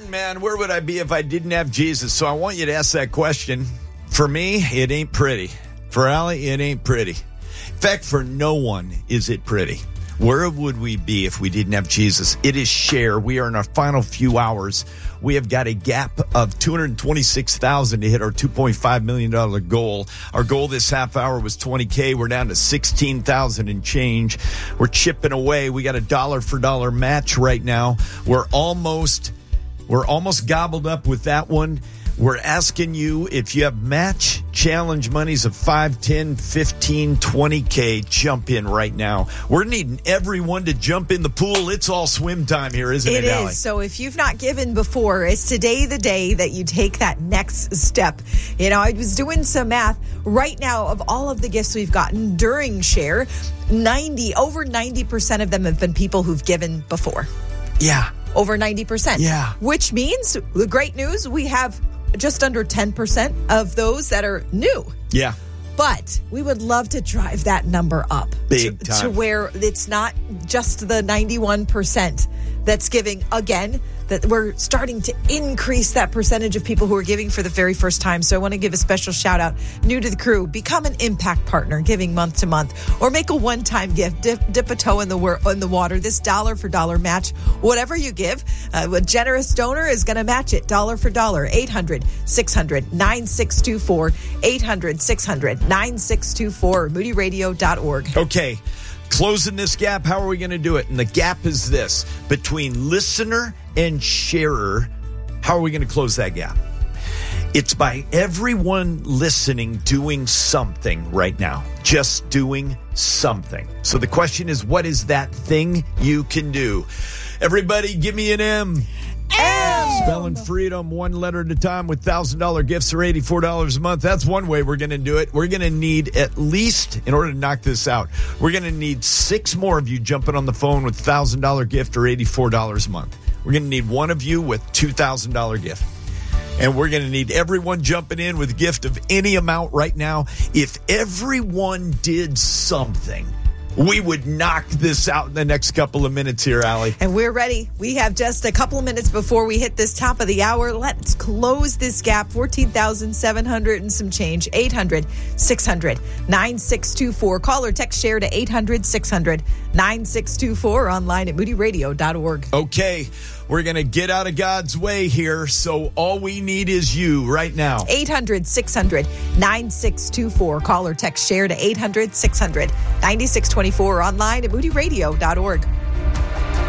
Listen, man, where would I be if I didn't have Jesus? So I want you to ask that question. For me, it ain't pretty. For Allie, it ain't pretty. In fact, for no one is it pretty. Where would we be if we didn't have Jesus? It is Share. We are in our final few hours. We have got a gap of $226,000 to hit our $2.5 million goal. Our goal this half hour was $20K. We're down to $16,000 and change. We're chipping away. We got a dollar for dollar match right now. We're almost gobbled up with that one. We're asking you if you have match challenge monies of 5, 10, 15, 20K, jump in right now. We're needing everyone to jump in the pool. It's all swim time here, isn't it, Allie? It is. So if you've not given before, it's today the day that you take that next step. You know, I was doing some math right now of all of the gifts we've gotten during Share. Over 90% of them have been people who've given before. Yeah. Over 90%. Yeah. Which means, the great news, we have just under 10% of those that are new. Yeah. But we would love to drive that number up Big time. to where it's not just the 91% that's giving. Again, that we're starting to increase that percentage of people who are giving for the very first time. So I want to give a special shout out, new to the crew, become an impact partner, giving month to month, or make a one-time gift, dip a toe in the water. This dollar for dollar match, whatever you give, a generous donor is going to match it dollar for dollar. 800-600-9624, 800-600-9624, moodyradio.org. Okay. Closing this gap, how are we going to do it? And the gap is this, between listener and sharer. How are we going to close that gap? It's by everyone listening doing something right now. Just doing something. So the question is, what is that thing you can do? Everybody, give me an M. Spelling freedom one letter at a time with $1,000 gifts or $84 a month. That's one way we're going to do it. We're going to need at least, in order to knock this out, we're going to need 6 more of you jumping on the phone with $1,000 gift or $84 a month. We're going to need one of you with $2,000 gift. And we're going to need everyone jumping in with a gift of any amount right now. If everyone did something, we would knock this out in the next couple of minutes here, Allie. And we're ready. We have just a couple of minutes before we hit this top of the hour. Let's close this gap. 14,700 and some change. 800-600-9624. Call or text Share to 800-600-9624. Online at moodyradio.org. Okay. We're going to get out of God's way here, so all we need is you right now. 800-600-9624. Call or text Share to 800-600-9624. Online at moodyradio.org.